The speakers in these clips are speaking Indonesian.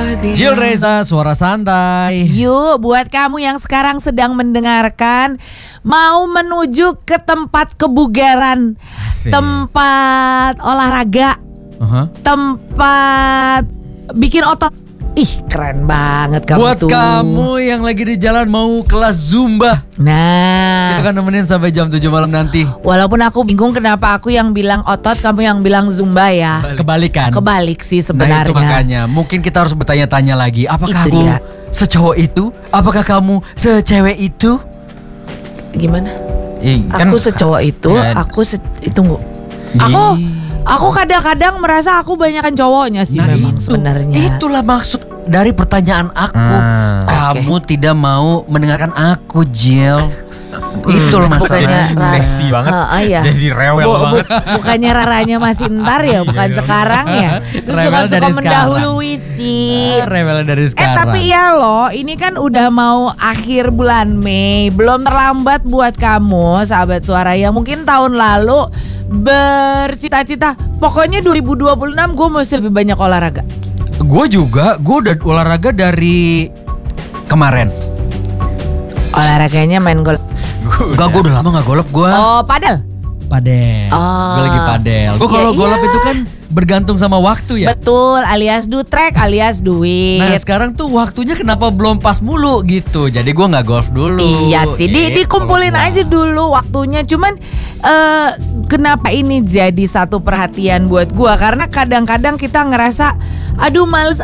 Jill Reza, suara santai. Yuk, buat kamu yang sekarang sedang mendengarkan, mau menuju ke tempat kebugaran, Asik. tempat olahraga, tempat bikin otot. Ih, keren banget kamu Buat tuh. kamu yang lagi di jalan mau kelas Zumba, Nah, kita akan nemenin sampai jam 7 malam nanti. walaupun aku bingung kenapa aku yang bilang otot, kamu yang bilang Zumba ya. Kebalikan. Kebalik sih Nah sebenarnya. itu makanya mungkin kita harus bertanya-tanya lagi. Apakah Itu aku dia. secowok itu? Apakah kamu secewek itu? Gimana? Kan Aku secowok itu, ya. tunggu. Aku kadang-kadang merasa aku banyakan cowoknya sih memang sebenarnya. Itulah maksud dari pertanyaan aku. Kamu tidak mau mendengarkan aku, Jill. Itulah masalahnya. Bukannya seksi banget. Iya. Jadi rewel banget. Bukannya raranya masih ntar ya, bukan sekarang ya. Terus Rewel juga dari suka sekarang. mendahului sih. Rewel dari sekarang. Tapi ya loh, ini kan udah mau akhir bulan Mei. Belum terlambat buat kamu, sahabat suara yang mungkin tahun lalu bercita-cita, pokoknya 2026 gue mesti lebih banyak olahraga. Gue udah olahraga dari kemarin. Olahraganya main golf. Enggak, gue udah lama gak golf gue. Oh, padel. Padel. Oh. Gue lagi padel. Gue kalau Iya, golf iya. itu kan bergantung sama waktu ya. Betul, alias dutrek, alias duit. Nah sekarang tuh waktunya kenapa belum pas mulu gitu. Jadi gue gak golf dulu. Iya sih, Gitu dikumpulin loh. aja dulu waktunya. Cuman kenapa ini jadi satu perhatian buat gua? Karena kadang-kadang kita ngerasa aduh males.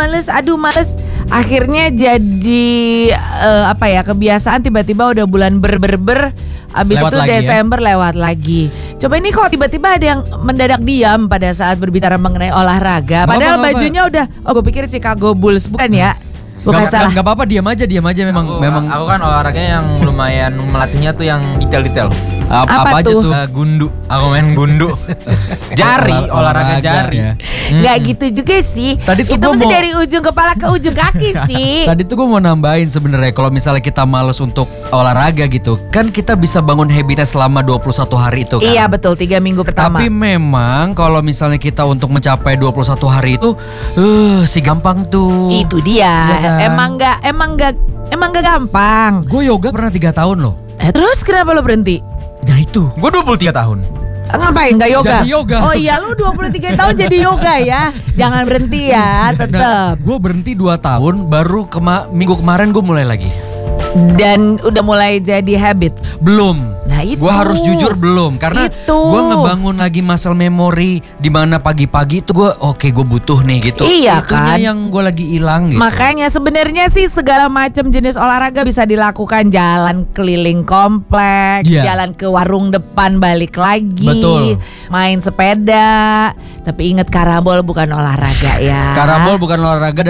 Akhirnya jadi kebiasaan, tiba-tiba udah bulan ber abis Lewat itu lagi ya? Desember lewat lagi. Coba ini kok tiba-tiba ada yang mendadak diam pada saat berbicara mengenai olahraga. Padahal Apa-apa. bajunya udah, gue pikir Chicago Bulls, bukan ya? Bukan salah. Gak apa-apa, diam aja memang. Aku kan olahraganya yang lumayan melatihnya tuh yang detail-detail. Apa tuh? Gundu. Aku main gundu. Jari, olahraga jari. ya. Nggak gitu juga sih. Tadi tuh itu gua mesti mau- dari ujung kepala ke ujung kaki sih. Tadi tuh gue mau nambahin sebenarnya kalau misalnya kita males untuk olahraga gitu, kan kita bisa bangun habitnya selama 21 hari itu kan. Iya betul, 3 minggu pertama. Tapi memang kalau misalnya kita untuk mencapai 21 hari itu si gampang tuh. Itu dia. Iya kan? Emang nggak gampang. Gue yoga pernah 3 tahun loh. Terus kenapa lo berhenti? Nah itu. Gue 23 tahun. Ngapain nggak yoga? Jadi yoga. Oh iya, lu 23 tahun jadi yoga ya. Jangan berhenti ya, tetap. Gue berhenti 2 tahun, baru minggu kemarin gue mulai lagi. Dan udah mulai jadi habit. Belum. Nah, itu. Gue harus jujur belum, karena Itu. gue ngebangun lagi muscle memory di mana pagi-pagi itu gue gue butuh nih gitu. Iya Itunya kan? yang gue lagi hilang gitu. Makanya sebenarnya sih segala macam jenis olahraga bisa dilakukan. Jalan keliling kompleks, Iya. jalan ke warung depan balik lagi, Betul. main sepeda. Tapi ingat karambol bukan olahraga ya. Karambol bukan olahraga.